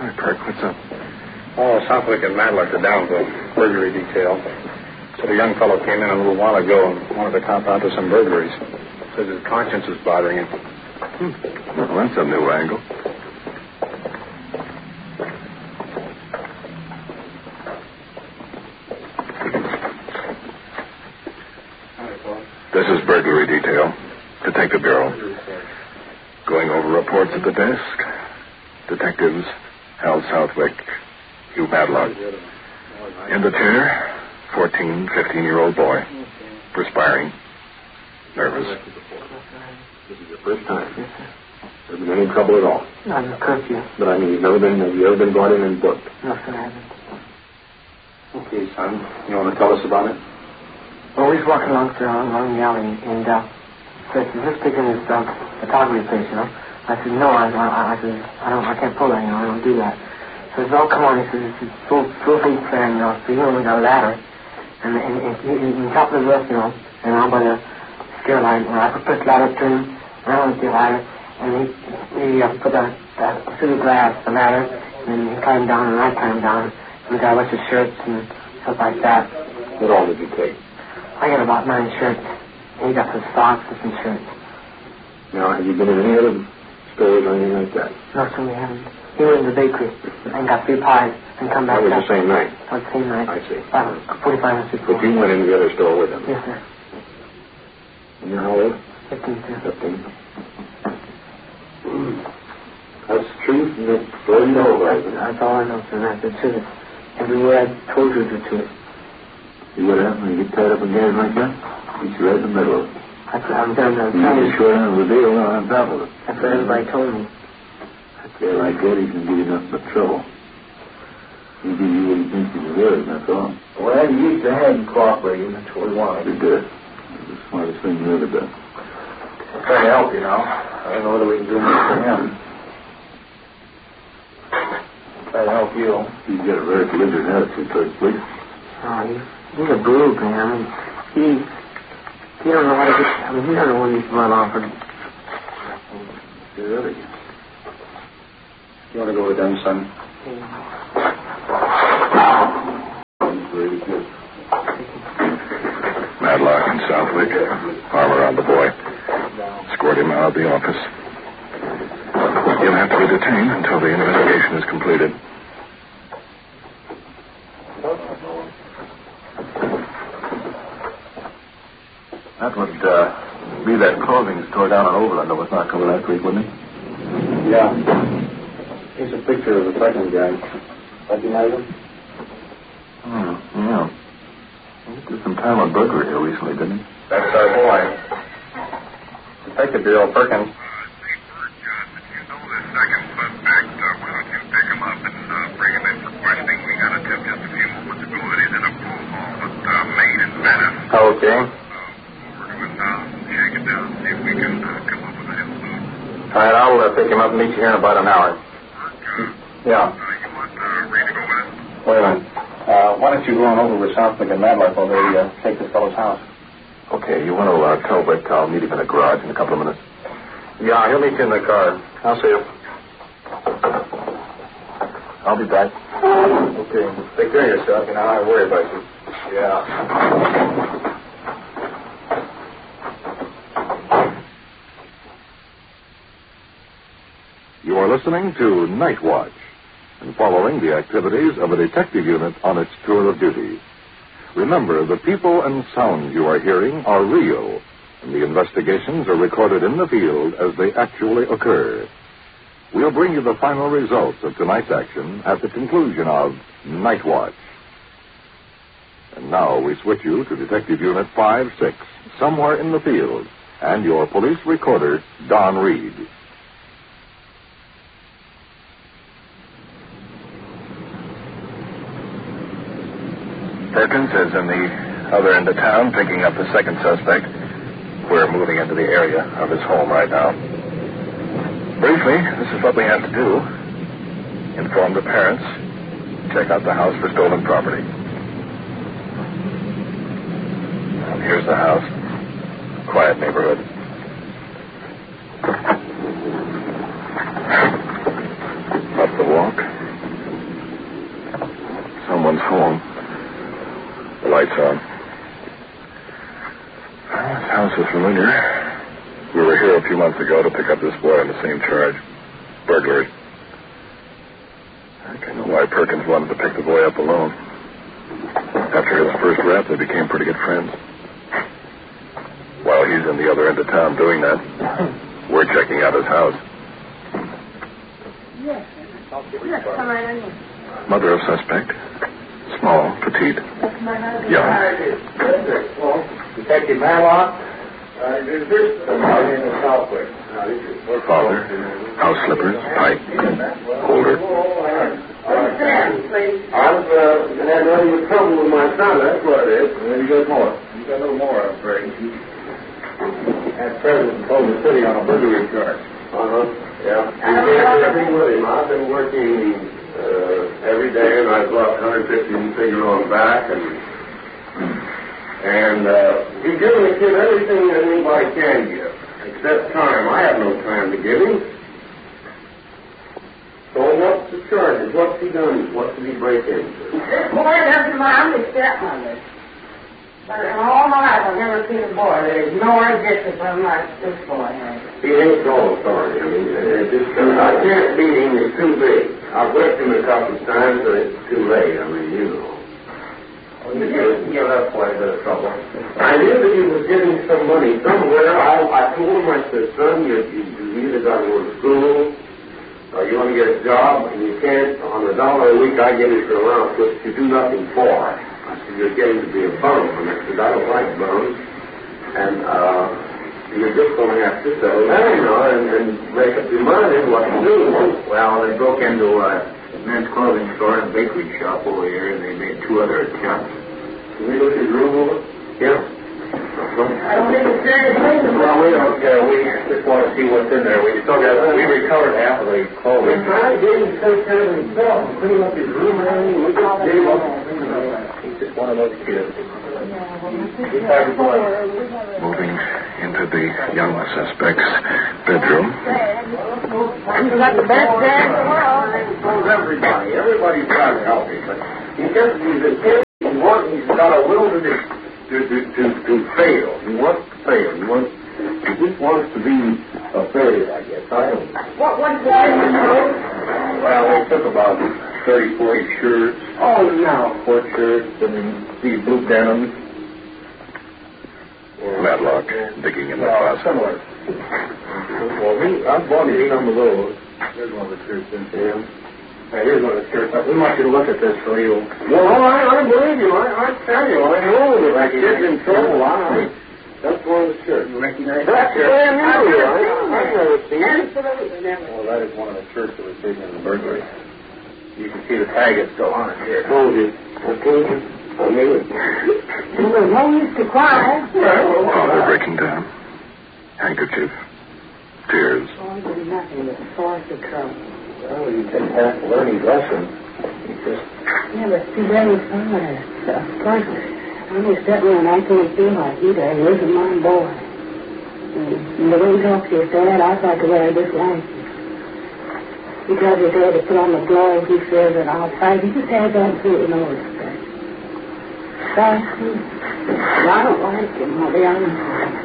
Hi, Perk. What's up? Oh, Southwick and Matlock are down to burglary detail. Said a young fellow came in a little while ago and wanted to cop out to some burglaries. Says his conscience is bothering him. Well, that's a new angle. This is burglary detail. Detective Bureau. Going over reports at the desk. Detectives Hal Southwick, Hugh Matlock. In the chair, 14, 15-year-old boy. Perspiring. Nervous. This is your first time? Yes, sir. Have you been in trouble at all? Not in the curfew. But I mean, have you ever been brought in and booked? No, sir, I haven't. Okay, son. You want to tell us about it? Well, we was walking along the alley, and said, "Is this picking this photography place, you know?" I said, "No, I can't pull that, you know, I don't do that." So he said, "Oh, come on," he said, "It's full feet fan, you know, so you only got a ladder, and in top of the roof, you know, and around by the stair line, and I put this ladder up to him, around with the ladder, and he put that through the glass, the ladder, and he climbed down, and I climbed down, and the guy wet his shirts and stuff like that." What all did you take? I got about 9 shirts. He got some socks and some shirts. Now, have you been in any other stores or anything like that? No, sir, we haven't. He went in the bakery and got 3 pies and come back. That was the same night? That was the same night. I see. 45 minutes before. But you went into the other store with him? Yes, sir. And you're how old? 15, sir. 15. That's the truth, and that's all you know about it. That's all I know, sir. That's the truth. Every word I told you is the truth. See what happens when you get tied up in games like that? It's right in the middle. That's what I'm telling you. You get short end of the deal on top of it. That's what everybody told me. A guy like that, he can get you nothing but trouble. He give you what he thinks he's worth, that's all. Well, he used to have him cooperating. That's what he wanted. He did. It was the smartest thing he ever done. I'm trying to help you now. I don't know whether we can do much for him. Try to help you. He's got a very belligerent attitude towards police. Oh, he's a brute, man. I mean, he don't know how to get... I mean, he don't know when he's run off. Really? You want to go with them, son? Very good. Matlock and Southwick, arm around the boy. Escort him out of the office. He'll have to be detained until the investigation is completed. That would be that clothing store down in Overland that was knocked over last week, wouldn't it? Yeah. Here's a picture of the second guy. Recognize him? Oh, yeah. He did some time on burglary here recently, didn't he? That's our boy. Detective Bureau, Perkins. Okay. Over to his house and shake it down, see if we can come up with a hit load. All right, I'll pick him up and meet you here in about an hour. Yeah. You want Reed to go with us? Wait a minute. Why don't you go on over with Southwick and Matlock while they take this fellow's house? Okay, you want to tell Rick I'll meet him in the garage in a couple of minutes? Yeah, he'll meet you in the car. I'll see you. I'll be back. Okay. Take care of yourself. You know, I worry about you. Yeah. You are listening to Night Watch and following the activities of a detective unit on its tour of duty. Remember, the people and sounds you are hearing are real, and the investigations are recorded in the field as they actually occur. We'll bring you the final results of tonight's action at the conclusion of Night Watch. And now we switch you to Detective Unit 5-6, somewhere in the field, and your police recorder, Don Reed. Perkins is in the other end of town picking up the second suspect. We're moving into the area of his home right now. Briefly, this is what we have to do. Inform the parents. Check out the house for stolen property. And here's the house. Quiet neighborhood. Up the walk. is familiar. We were here a few months ago to pick up this boy on the same charge. Burglary. I think I know why Perkins wanted to pick the boy up alone. After his first rap, they became pretty good friends. While he's in the other end of town doing that, we're checking out his house. Yes, come right in. Mother of suspect. Small, petite, young. Detective Matlock. Father, house slippers, pipe, holder. I've had nothing but trouble with my son, that's what it is. And then you got more. You got a little more, I'm afraid. Had President told the city on a burglary charge. Yeah. Everything with him. I've been working every day, and I've lost 150 figure on back, and he's giving the kid everything that anybody can give, except time. I have no time to give him. So what's the charges? What's he done? What did he break into? This boy doesn't mind his stepmother. But in all my life, I've never seen a boy that is more disciplined like this boy has. He ain't no authority. I mean, I can't beat him. He's too big. I've whipped him a couple of times, but it's too late. I mean, you know. You'll have quite a bit of trouble. I knew that he was getting some money somewhere. I told him, I said, son, you either got to go to school or you want to get a job, and you can't. On $1 a week, I give you for allowance, which you do nothing for. I said, you're getting to be a bum. And I said, I don't like bums. And you're just going to have to settle down, you know, and make up your mind what to do. Well, they broke into a men's clothing store and a bakery shop over here, and they made 2 other attempts. Can we look at his room over? Yeah. I don't think it's serious business. Well, we don't care. We just want to see what's in there. We recovered half of the clothing. I gave him some kind of himself, clean up his room and everything. We just gave up. He's just one of those kids. Moving into the young suspect's bedroom. You got the best dad in the world. Everybody's trying to help him, but he's a kid. He's got a will to fail. He wants to fail. He just wants to be a failure, I guess. I don't know. What did you do? Well, they took about 30, 40 shirts. Oh, no. 4 shirts and the blue denim. Matlock digging in the closet. Similar. Well, I've bought him some of those. Here's one of the shirts in here. Here's one of the shirts. We want you to look at this for you. Well, I believe you. I tell you. I know that that kid's in trouble. That's one of the shirts. You recognize That's that shirt? brand new. I've never seen it. Absolutely never. Well, that is one of the shirts that was taken in the burglary. You can see the tag is still on it here. Told you. I told you. I knew it. There was no use to cry. Father breaking down. Handkerchief. Tears. Boy did nothing but source of trouble. Well, you didn't have to learn his lesson. You just... Yeah, but too bad his father. Of course, I'm his stepmother and I can't feel like he does. He isn't my boy. And the way he talks to his dad, I'd like to wear this license. He tells his dad to put on the glove. He says that I'll fight. He just has absolutely no respect. I don't like him, I'll be honest.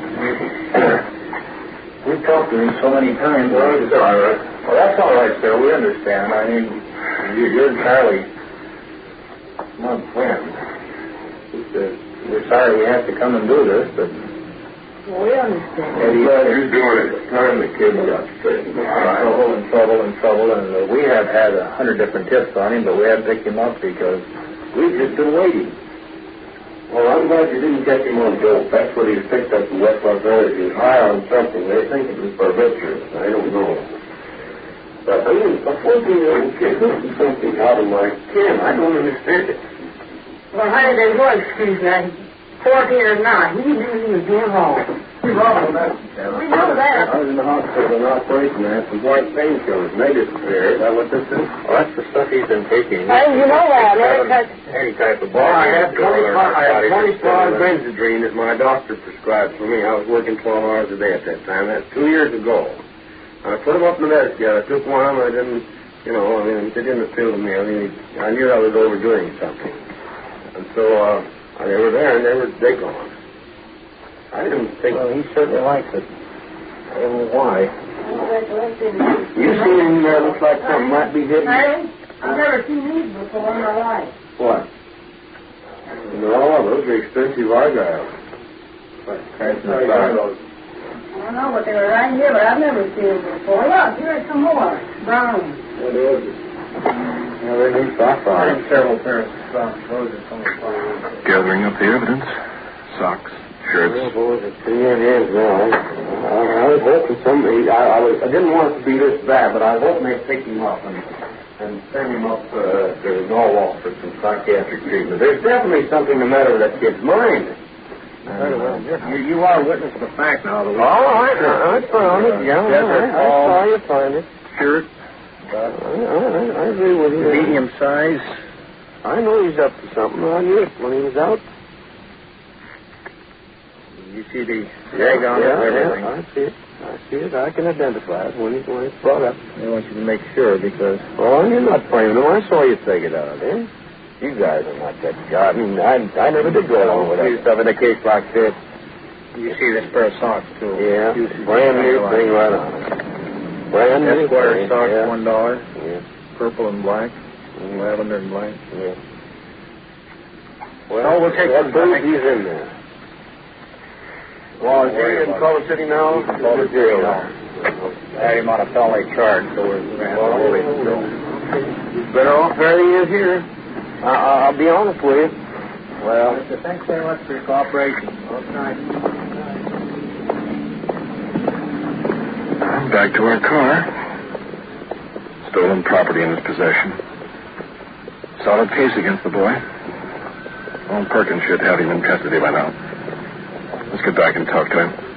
We've talked to him so many times. Well, it's all right. Well, that's all right, sir. We understand. I mean, you're entirely not friends. We're sorry we have to come and do this, but... Well, we understand. He's doing it. Time the kid got straightened. Trouble, and we have had 100 different tips on him, but we haven't picked him up because we've just been waiting. Well, I'm glad you didn't catch him on dope. That's what he picked up in West Los Angeles. He was high on something. They think it was barbiturates. I don't know. But I mean, a 14-year-old kid looking something out of my kin. I don't understand it. Well, honey, there's no excuse now. 14 or not, he didn't even be home. He's wrong with that. We know that. I was in the hospital in operation. I had some white painkillers. And they disappeared. Is that what this is? Well, that's the stuff he's been taking. Hey, you know that. Any type of ball. I had 25 Benzedrine that my doctor prescribed for me. I was working 12 hours a day at that time. That's 2 years ago. I put them up in the medicine. I took one. I didn't, it didn't appeal to me. I mean, I knew I was overdoing something. And so, they were there, and they gone. I didn't think... Well, he certainly likes it. I don't know why. You seen him there? Looks like something might be hidden. I've never seen these before in my life. What? No, those are expensive argyles. I don't know, but they were right here, but I've never seen them before. Look, here's some more. Brown. What is it? Yeah, they're new socks on. Several pairs of socks. Those are some of Gathering up the evidence. Socks, shirts. Well, boys, it's in your hands now. I was hoping somebody... I didn't want it to be this bad, but I was hoping they'd pick him up and send him up to Norwalk for some psychiatric treatment. There's definitely something the matter with that kid's mind. You are witness of the fact now. All right, I found it. Yeah, I saw you find it. Shirt. I agree with you. Medium size. I know he's up to something. I knew it when he was out. You see the tag on it and everything. I see it. I can identify it when it's brought up. I want you to make sure because... Oh, you're not framing him. I saw you take it out, eh? You guys are not that God. I never did go along with that stuff in a case like this. You see this pair of socks, too. Yeah, brand new thing right on it. Brand new Esquire socks, yeah. $1. Yeah. Purple and black. Lavender and black. Yeah. Well, we'll take that one back. He's in there. Well, is he in Culver City now? Culver City now. I had him on a felony charge, so we're going to have to hold him. He's better off where he is here. I'll be honest with you. Well, thanks very much for your cooperation. Back to our car. Stolen property in his possession. Solid case against the boy. Old Perkins should have him in custody by now. Let's get back and talk to him.